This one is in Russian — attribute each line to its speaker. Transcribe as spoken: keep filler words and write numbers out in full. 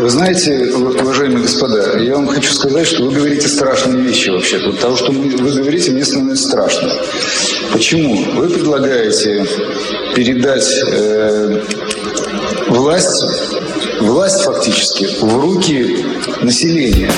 Speaker 1: Вы знаете, уважаемые господа, я вам хочу сказать, что вы говорите страшные вещи вообще-то. Того, что вы говорите, мне становится страшно. Почему? Вы предлагаете передать э, власть, власть фактически в руки населения.